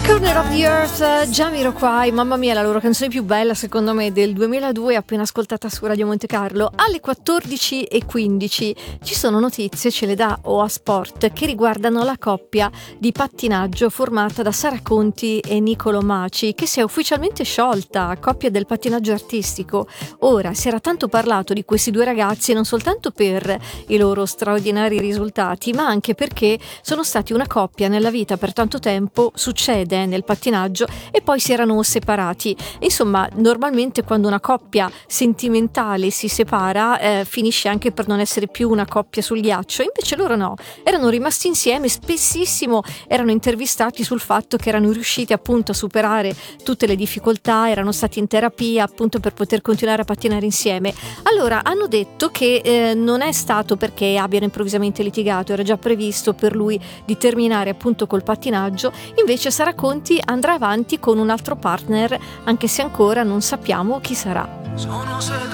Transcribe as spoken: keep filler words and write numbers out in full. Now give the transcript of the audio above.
Corner of the Earth, Jamiroquai, mamma mia, la loro canzone più bella secondo me del duemiladue, appena ascoltata su Radio Monte Carlo. Alle quattordici e quindici ci sono notizie, ce le dà O A Sport, che riguardano la coppia di pattinaggio formata da Sara Conti e Nicolo Maci, che si è ufficialmente sciolta, coppia del pattinaggio artistico. Ora, si era tanto parlato di questi due ragazzi non soltanto per i loro straordinari risultati, ma anche perché sono stati una coppia nella vita per tanto tempo. Succede nel pattinaggio, e poi si erano separati. Insomma, normalmente quando una coppia sentimentale si separa eh, finisce anche per non essere più una coppia sul ghiaccio. Invece loro no, erano rimasti insieme, spessissimo erano intervistati sul fatto che erano riusciti appunto a superare tutte le difficoltà, erano stati in terapia appunto per poter continuare a pattinare insieme. Allora hanno detto che eh, non è stato perché abbiano improvvisamente litigato, era già previsto per lui di terminare appunto col pattinaggio. Invece Sara Conti andrà avanti con un altro partner, anche se ancora non sappiamo chi sarà.